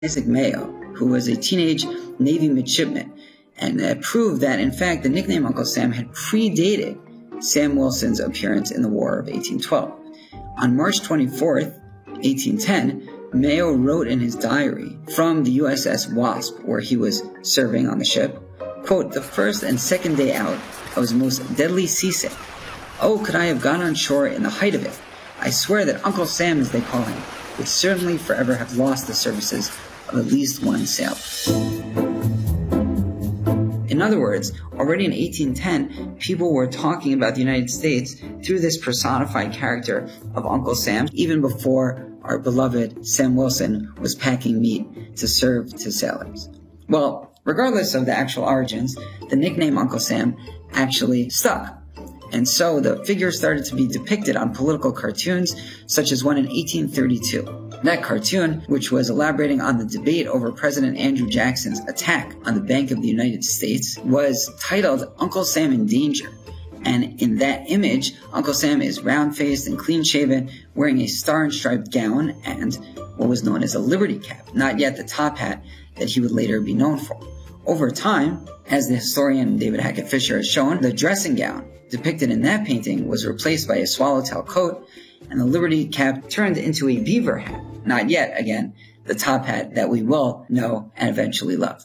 Isaac Mayo, who was a teenage Navy midshipman, and that proved that, in fact, the nickname Uncle Sam had predated Sam Wilson's appearance in the War of 1812. On March 24th, 1810, Mayo wrote in his diary from the USS Wasp, where he was serving on the ship, quote, "The first and second day out, I was most deadly seasick. Oh, could I have gone on shore in the height of it? I swear that Uncle Sam, as they call him, would certainly forever have lost the services of at least one sailor." In other words, already in 1810, people were talking about the United States through this personified character of Uncle Sam, even before our beloved Sam Wilson was packing meat to serve to sailors. Well, regardless of the actual origins, the nickname Uncle Sam actually stuck. And so the figure started to be depicted on political cartoons, such as one in 1832. That cartoon, which was elaborating on the debate over President Andrew Jackson's attack on the Bank of the United States, was titled Uncle Sam in Danger. And in that image, Uncle Sam is round-faced and clean-shaven, wearing a star and striped gown and what was known as a Liberty cap, not yet the top hat that he would later be known for. Over time, as the historian David Hackett Fischer has shown, the dressing gown depicted in that painting was replaced by a swallowtail coat, and the Liberty cap turned into a beaver hat, not yet, again, the top hat that we will know and eventually love.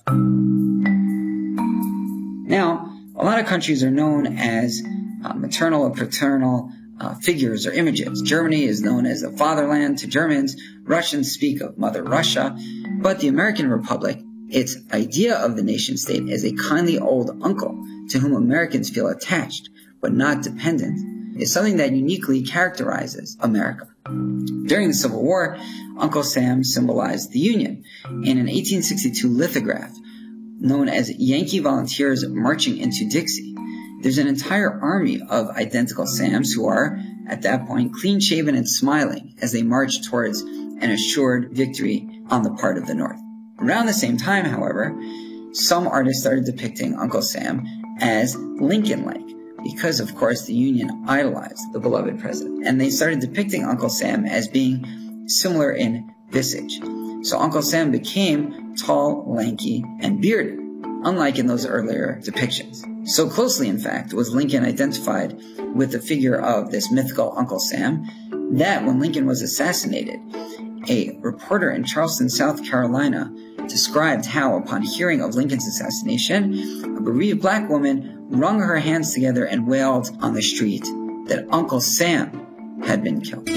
Now, a lot of countries are known as maternal or paternal figures or images. Germany is known as the fatherland to Germans. Russians speak of Mother Russia. But the American Republic, its idea of the nation state as a kindly old uncle to whom Americans feel attached but not dependent, is something that uniquely characterizes America. During the Civil War, Uncle Sam symbolized the Union. In an 1862 lithograph known as Yankee Volunteers Marching into Dixie, there's an entire army of identical Sams who are, at that point, clean-shaven and smiling as they march towards an assured victory on the part of the North. Around the same time, however, some artists started depicting Uncle Sam as Lincoln-like, because, of course, the Union idolized the beloved president. And they started depicting Uncle Sam as being similar in visage. So Uncle Sam became tall, lanky, and bearded, unlike in those earlier depictions. So closely, in fact, was Lincoln identified with the figure of this mythical Uncle Sam that when Lincoln was assassinated, a reporter in Charleston, South Carolina, described how, upon hearing of Lincoln's assassination, a bereaved black woman wrung her hands together and wailed on the street that Uncle Sam had been killed.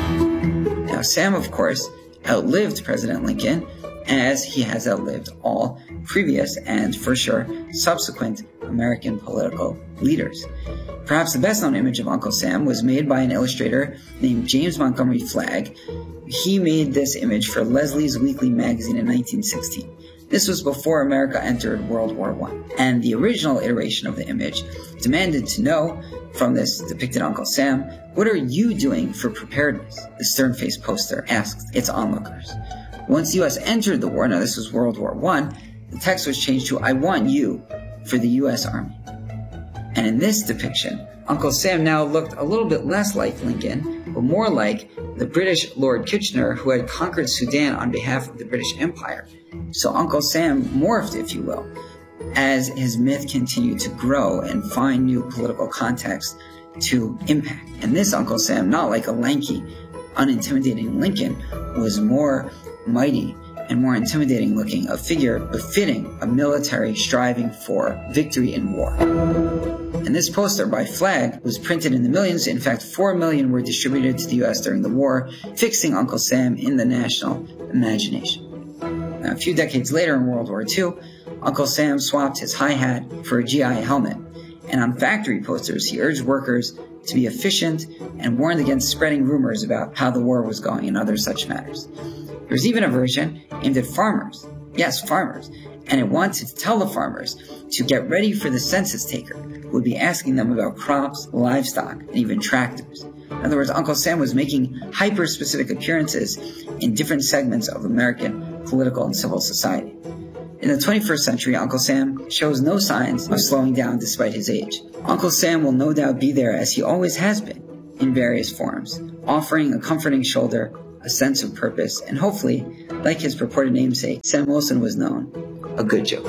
Now, Sam, of course, outlived President Lincoln, as he has outlived all previous and, for sure, subsequent American political leaders. Perhaps the best-known image of Uncle Sam was made by an illustrator named James Montgomery Flagg. He made this image for Leslie's Weekly magazine in 1916. This was before America entered World War I. And the original iteration of the image demanded to know from this depicted Uncle Sam, "What are you doing for preparedness?" the stern-faced poster asked its onlookers. Once the U.S. entered the war, now this was World War I, the text was changed to, "I want you for the U.S. Army." And in this depiction, Uncle Sam now looked a little bit less like Lincoln, but more like the British Lord Kitchener who had conquered Sudan on behalf of the British Empire. So Uncle Sam morphed, if you will, as his myth continued to grow and find new political context to impact. And this Uncle Sam, not like a lanky, unintimidating Lincoln, was more mighty and more intimidating looking, a figure befitting a military striving for victory in war. And this poster by Flagg was printed in the millions. In fact, 4 million were distributed to the U.S. during the war, fixing Uncle Sam in the national imagination. Now, a few decades later in World War II, Uncle Sam swapped his high hat for a GI helmet. And on factory posters, he urged workers to be efficient and warned against spreading rumors about how the war was going and other such matters. There was even a version aimed at farmers. Yes, farmers. And it wanted to tell the farmers to get ready for the census taker, who would be asking them about crops, livestock, and even tractors. In other words, Uncle Sam was making hyper-specific appearances in different segments of American political and civil society. In the 21st century, Uncle Sam shows no signs of slowing down despite his age. Uncle Sam will no doubt be there, as he always has been, in various forms, offering a comforting shoulder, a sense of purpose, and hopefully, like his purported namesake, Sam Wilson was known, a good joke.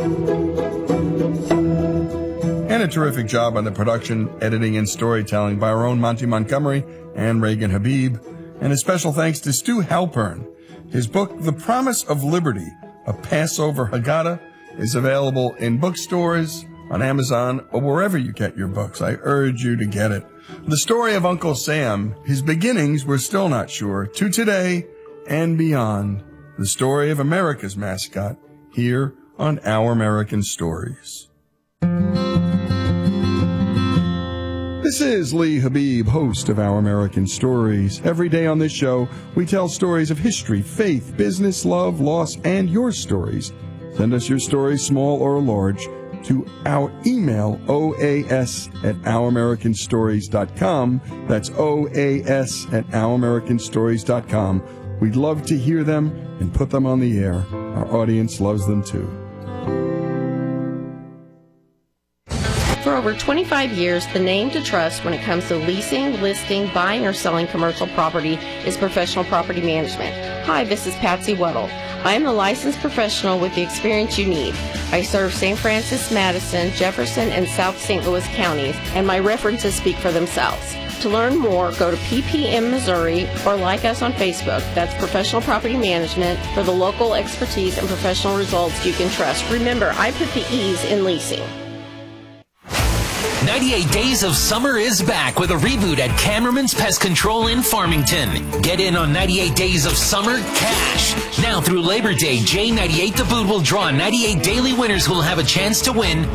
And a terrific job on the production, editing, and storytelling by our own Monty Montgomery and Reagan Habib. And a special thanks to Stu Halpern. His book, The Promise of Liberty, A Passover Haggadah, is available in bookstores, on Amazon, or wherever you get your books. I urge you to get it. The story of Uncle Sam, his beginnings were still not sure, to today and beyond. The story of America's mascot, here on Our American Stories. This is Lee Habib, host of Our American Stories. Every day on this show, we tell stories of history, faith, business, love, loss, and your stories. Send us your stories, small or large, to our email, oas@ouramericanstories.com. That's oas@ouramericanstories.com. We'd love to hear them and put them on the air. Our audience loves them too. For over 25 years, the name to trust when it comes to leasing, listing, buying, or selling commercial property is Professional Property Management. Hi, this is Patsy Weddle. I am a licensed professional with the experience you need. I serve St. Francis, Madison, Jefferson, and South St. Louis counties, and my references speak for themselves. To learn more, go to PPM Missouri or like us on Facebook. That's Professional Property Management for the local expertise and professional results you can trust. Remember, I put the E's in leasing. 98 Days of Summer is back with a reboot at Cameraman's Pest Control in Farmington. Get in on 98 Days of Summer cash. Now through Labor Day, J98 The Boot will draw 98 daily winners who will have a chance to win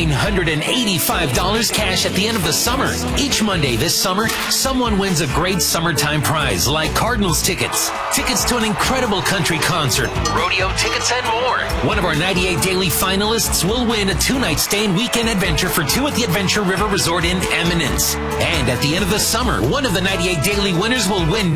$985 cash at the end of the summer. Each Monday this summer, someone wins a great summertime prize like Cardinals tickets, tickets to an incredible country concert, rodeo tickets, and more. One of our 98 daily finalists will win a 2-night stay and weekend adventure for two at the Adventure River Resort in Eminence. And at the end of the summer, one of the 98 daily winners will win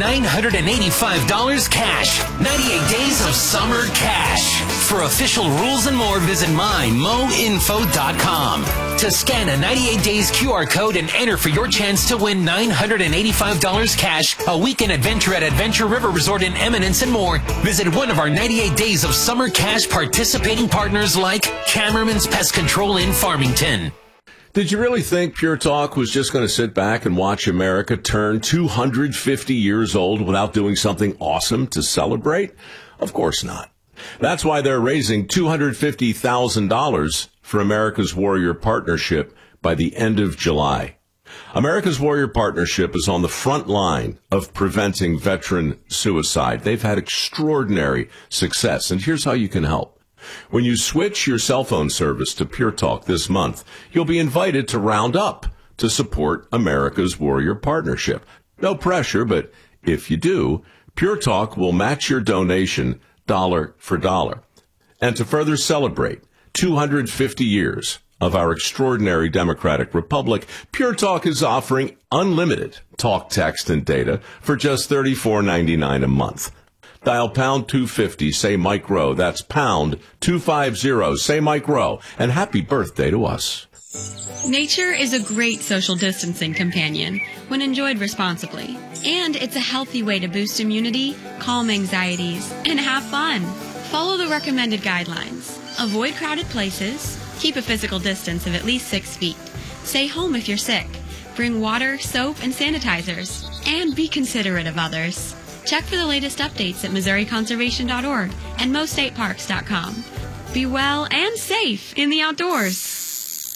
$985 cash. 98 Days of Summer cash. For official rules and more, visit mymoinfo.com. To scan a 98 Days QR code and enter for your chance to win $985 cash, a weekend adventure at Adventure River Resort in Eminence, and more, visit one of our 98 Days of Summer cash participating partners like Cameraman's Pest Control in Farmington. Did you really think Pure Talk was just going to sit back and watch America turn 250 years old without doing something awesome to celebrate? Of course not. That's why they're raising $250,000 for America's Warrior Partnership by the end of July. America's Warrior Partnership is on the front line of preventing veteran suicide. They've had extraordinary success, and here's how you can help. When you switch your cell phone service to Pure Talk this month, you'll be invited to round up to support America's Warrior Partnership. No pressure, but if you do, Pure Talk will match your donation dollar for dollar. And to further celebrate 250 years of our extraordinary democratic republic, Pure Talk is offering unlimited talk, text, and data for just $34.99 a month. Dial pound 250, say Mike Rowe. That's pound 250, say Mike Rowe. And happy birthday to us. Nature is a great social distancing companion when enjoyed responsibly. And it's a healthy way to boost immunity, calm anxieties, and have fun. Follow the recommended guidelines. Avoid crowded places. Keep a physical distance of at least 6 feet. Stay home if you're sick. Bring water, soap, and sanitizers. And be considerate of others. Check for the latest updates at MissouriConservation.org and MoStateParks.com. Be well and safe in the outdoors.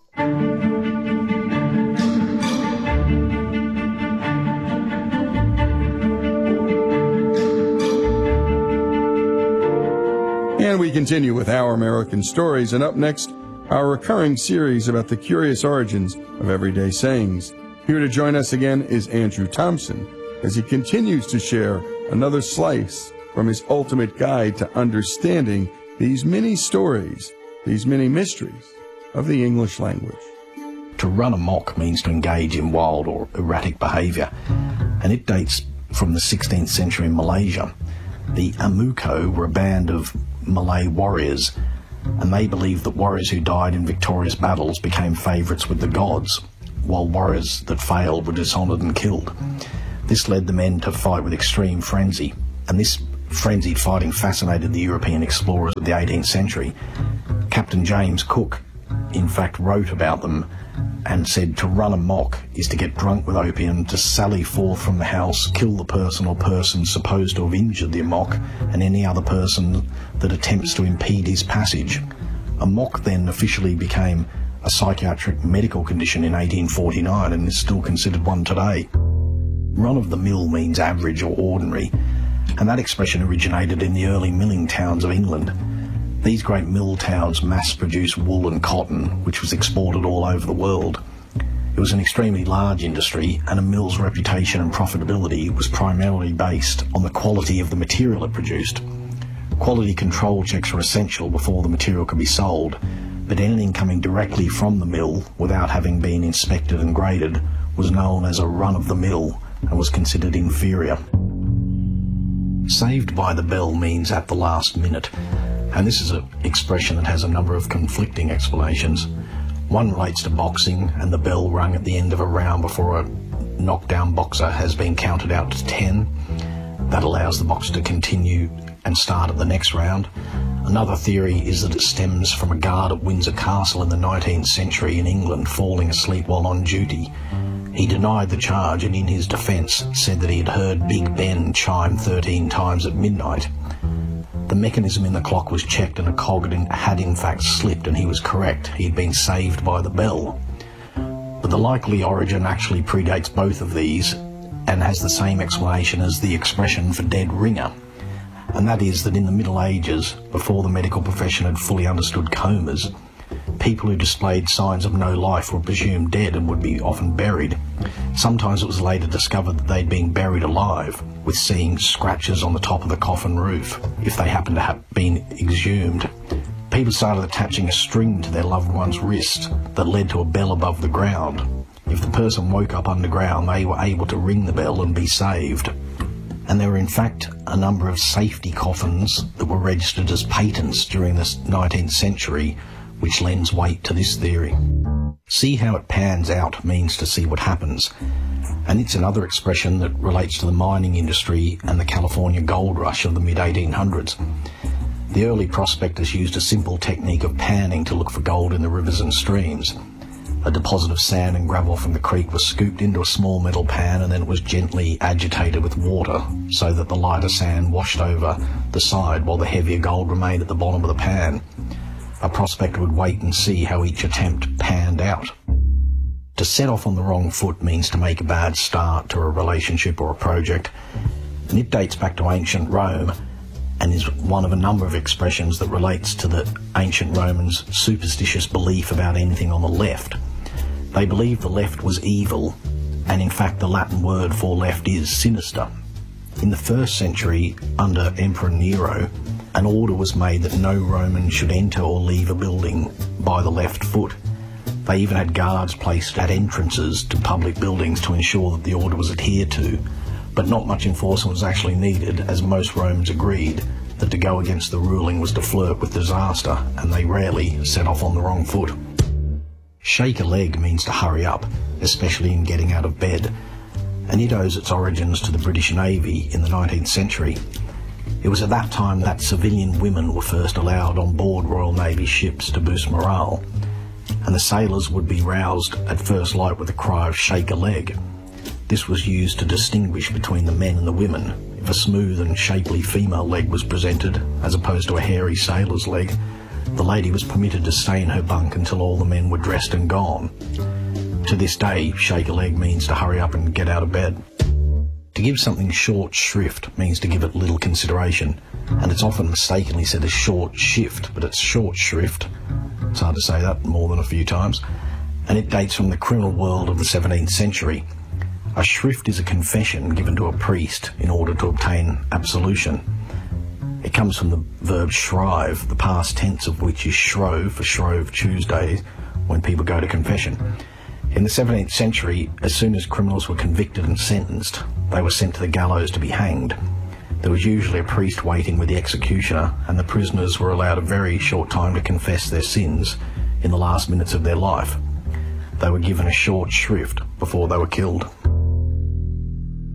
And we continue with Our American Stories, and up next, our recurring series about the curious origins of everyday sayings. Here to join us again is Andrew Thompson, as he continues to share another slice from his ultimate guide to understanding these many stories, these many mysteries of the English language. To run amok means to engage in wild or erratic behaviour, and it dates from the 16th century in Malaysia. The Amuko were a band of Malay warriors, and they believed that warriors who died in victorious battles became favourites with the gods, while warriors that failed were dishonoured and killed. This led the men to fight with extreme frenzy, and this frenzied fighting fascinated the European explorers of the 18th century. Captain James Cook, in fact, wrote about them and said to run amok is to get drunk with opium, to sally forth from the house, kill the person or persons supposed to have injured the amok, and any other person that attempts to impede his passage. Amok then officially became a psychiatric medical condition in 1849 and is still considered one today. Run-of-the-mill means average or ordinary, and that expression originated in the early milling towns of England. These great mill towns mass-produced wool and cotton, which was exported all over the world. It was an extremely large industry, and a mill's reputation and profitability was primarily based on the quality of the material it produced. Quality control checks were essential before the material could be sold, but anything coming directly from the mill without having been inspected and graded was known as a run-of-the-mill and was considered inferior. Saved by the bell means at the last minute, and this is an expression that has a number of conflicting explanations. One relates to boxing and the bell rung at the end of a round before a knockdown boxer has been counted out to 10. That allows the boxer to continue and start at the next round. Another theory is that it stems from a guard at Windsor Castle in the 19th century in England falling asleep while on duty. He denied the charge and in his defence said that he had heard Big Ben chime 13 times at midnight. The mechanism in the clock was checked and a cog had in fact slipped, and he was correct. He had been saved by the bell. But the likely origin actually predates both of these and has the same explanation as the expression for dead ringer. And that is that in the Middle Ages, before the medical profession had fully understood comas, people who displayed signs of no life were presumed dead and would be often buried. Sometimes it was later discovered that they'd been buried alive, with seeing scratches on the top of the coffin roof, if they happened to have been exhumed. People started attaching a string to their loved one's wrist that led to a bell above the ground. If the person woke up underground, they were able to ring the bell and be saved. And there were in fact a number of safety coffins that were registered as patents during the 19th century, which lends weight to this theory. See how it pans out means to see what happens, and it's another expression that relates to the mining industry and the California gold rush of the mid-1800s. The early prospectors used a simple technique of panning to look for gold in the rivers and streams. A deposit of sand and gravel from the creek was scooped into a small metal pan, and then it was gently agitated with water so that the lighter sand washed over the side while the heavier gold remained at the bottom of the pan. A prospector would wait and see how each attempt panned out. To set off on the wrong foot means to make a bad start to a relationship or a project, and it dates back to ancient Rome and is one of a number of expressions that relates to the ancient Romans' superstitious belief about anything on the left. They believed the left was evil, and in fact the Latin word for left is sinister. In the 1st century, under Emperor Nero, an order was made that no Roman should enter or leave a building by the left foot. They even had guards placed at entrances to public buildings to ensure that the order was adhered to, but not much enforcement was actually needed, as most Romans agreed that to go against the ruling was to flirt with disaster, and they rarely set off on the wrong foot. Shake a leg means to hurry up, especially in getting out of bed, and it owes its origins to the British Navy in the 19th century. It was at that time that civilian women were first allowed on board Royal Navy ships to boost morale, and the sailors would be roused at first light with the cry of "shake a leg." This was used to distinguish between the men and the women. If a smooth and shapely female leg was presented, as opposed to a hairy sailor's leg, the lady was permitted to stay in her bunk until all the men were dressed and gone. To this day, shake a leg means to hurry up and get out of bed. To give something short shrift means to give it little consideration, and it's often mistakenly said as short shift, but it's short shrift. It's hard to say that more than a few times, and it dates from the criminal world of the 17th century. A shrift is a confession given to a priest in order to obtain absolution. It comes from the verb shrive, the past tense of which is shrove for Shrove Tuesday, when people go to confession. In the 17th century, as soon as criminals were convicted and sentenced, they were sent to the gallows to be hanged. There was usually a priest waiting with the executioner, and the prisoners were allowed a very short time to confess their sins in the last minutes of their life. They were given a short shrift before they were killed.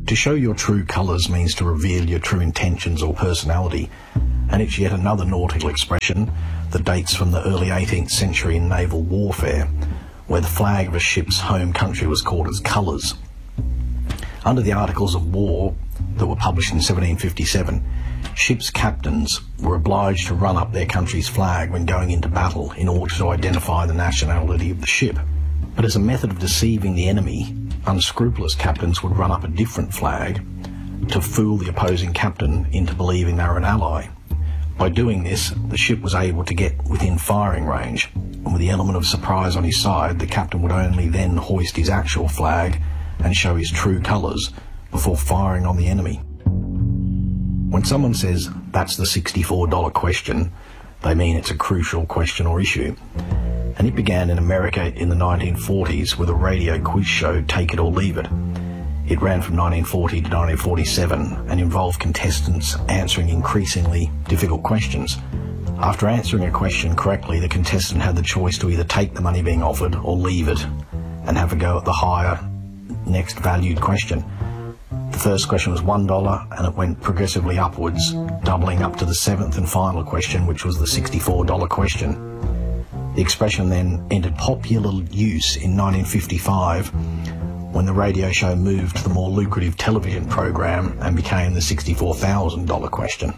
To show your true colours means to reveal your true intentions or personality, and it's yet another nautical expression that dates from the early 18th century in naval warfare, where the flag of a ship's home country was called as colours. Under the Articles of War that were published in 1757, ships' captains were obliged to run up their country's flag when going into battle in order to identify the nationality of the ship. But as a method of deceiving the enemy, unscrupulous captains would run up a different flag to fool the opposing captain into believing they were an ally. By doing this, the ship was able to get within firing range, and with the element of surprise on his side, the captain would only then hoist his actual flag and show his true colours before firing on the enemy. When someone says, "That's the $64 question," they mean it's a crucial question or issue. And it began in America in the 1940s with a radio quiz show, Take It or Leave It. It ran from 1940 to 1947 and involved contestants answering increasingly difficult questions. After answering a question correctly, the contestant had the choice to either take the money being offered or leave it and have a go at the higher next valued question. The first question was $1 and it went progressively upwards, doubling up to the seventh and final question, which was the $64 question. The expression then entered popular use in 1955 when the radio show moved to the more lucrative television program and became the $64,000 question.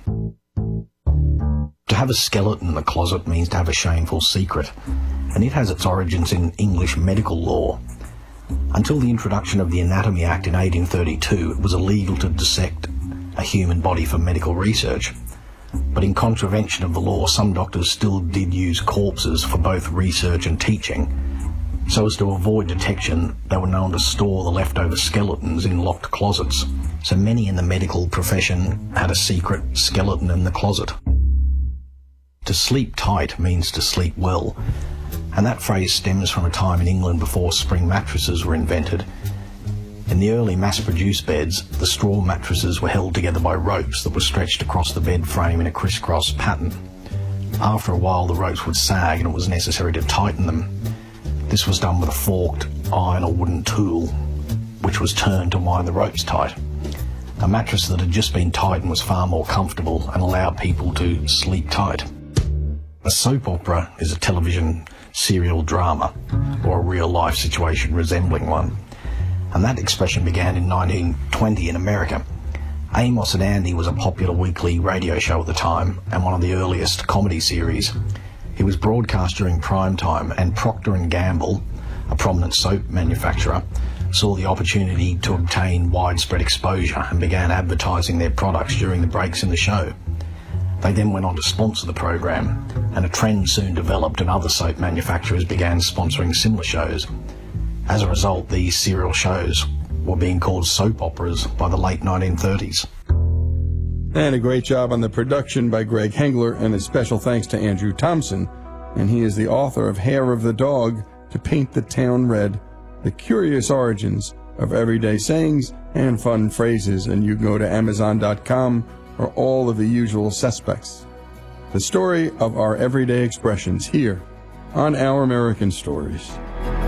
To have a skeleton in the closet means to have a shameful secret, and it has its origins in English medical law. Until the introduction of the Anatomy Act in 1832, it was illegal to dissect a human body for medical research. But in contravention of the law, some doctors still did use corpses for both research and teaching. So as to avoid detection, they were known to store the leftover skeletons in locked closets. So many in the medical profession had a secret skeleton in the closet. To sleep tight means to sleep well, and that phrase stems from a time in England before spring mattresses were invented. In the early mass-produced beds, the straw mattresses were held together by ropes that were stretched across the bed frame in a crisscross pattern. After a while, the ropes would sag and it was necessary to tighten them. This was done with a forked iron or wooden tool, which was turned to wind the ropes tight. A mattress that had just been tightened was far more comfortable and allowed people to sleep tight. A soap opera is a television serial drama, or a real-life situation resembling one. And that expression began in 1920 in America. Amos and Andy was a popular weekly radio show at the time and one of the earliest comedy series. It was broadcast during prime time, and Procter & Gamble, a prominent soap manufacturer, saw the opportunity to obtain widespread exposure and began advertising their products during the breaks in the show. They then went on to sponsor the program, and a trend soon developed and other soap manufacturers began sponsoring similar shows. As a result, these serial shows were being called soap operas by the late 1930s. And a great job on the production by Greg Hengler, and a special thanks to Andrew Thompson. And he is the author of Hair of the Dog to Paint the Town Red, The Curious Origins of Everyday Sayings and Fun Phrases. And you can go to Amazon.com or all of the usual suspects. The story of our everyday expressions here on Our American Stories.